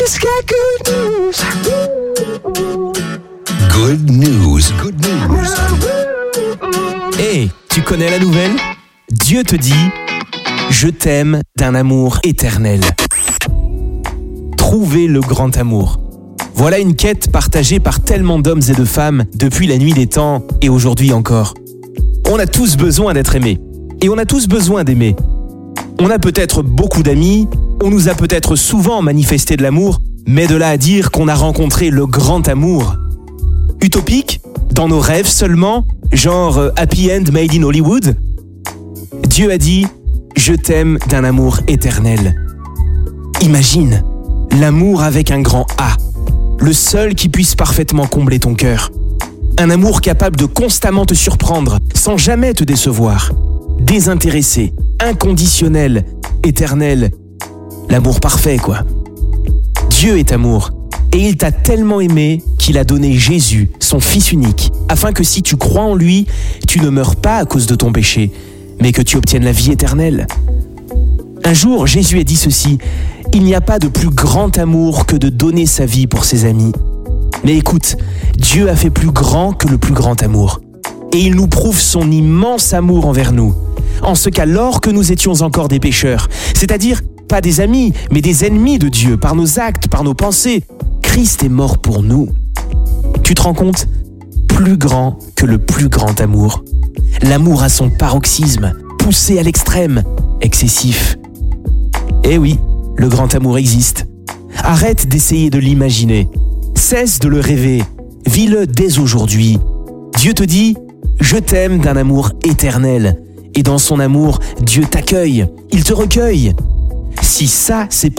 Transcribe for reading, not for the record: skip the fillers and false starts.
just got good news. Good news. Good news. Hey, tu connais la nouvelle ? Dieu te dit « Je t'aime d'un amour éternel ». Trouver le grand amour. Voilà une quête partagée par tellement d'hommes et de femmes depuis la nuit des temps et aujourd'hui encore. On a tous besoin d'être aimés. Et on a tous besoin d'aimer. On a peut-être beaucoup d'amis, on nous a peut-être souvent manifesté de l'amour, mais de là à dire qu'on a rencontré le grand amour. Utopique ? Dans nos rêves seulement ? Genre Happy End Made in Hollywood ? Dieu a dit « Je t'aime d'un amour éternel ». Imagine, l'amour avec un grand A, le seul qui puisse parfaitement combler ton cœur. Un amour capable de constamment te surprendre, sans jamais te décevoir. Désintéressé, inconditionnel, éternel. L'amour parfait, quoi. Dieu est amour. Et il t'a tellement aimé qu'il a donné Jésus, son Fils unique, afin que si tu crois en lui, tu ne meurs pas à cause de ton péché, mais que tu obtiennes la vie éternelle. Un jour, Jésus a dit ceci, « Il n'y a pas de plus grand amour que de donner sa vie pour ses amis. » Mais écoute, Dieu a fait plus grand que le plus grand amour. Et il nous prouve son immense amour envers nous. En ce qu'alors que nous étions encore des pécheurs, c'est-à-dire pas des amis, mais des ennemis de Dieu, par nos actes, par nos pensées, Christ est mort pour nous. Tu te rends compte ? Plus grand que le plus grand amour. L'amour à son paroxysme, poussé à l'extrême, excessif. Eh oui, le grand amour existe. Arrête d'essayer de l'imaginer. Cesse de le rêver. Vis-le dès aujourd'hui. Dieu te dit « Je t'aime d'un amour éternel ». Et dans son amour, Dieu t'accueille. Il te recueille. Si ça, c'est